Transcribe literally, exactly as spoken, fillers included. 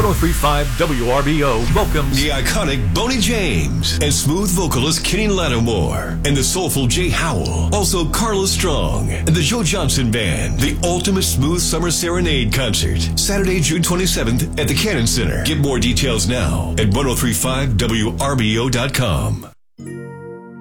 oh three point five W R B O welcomes the iconic Boney James and smooth vocalist Kenny Lattimore and the soulful Jay Howell. Also Carla Strong and the Joe Johnson Band. The ultimate smooth summer serenade concert. Saturday, June twenty-seventh at the Cannon Center. Get more details now at ten thirty-five W R B O dot com.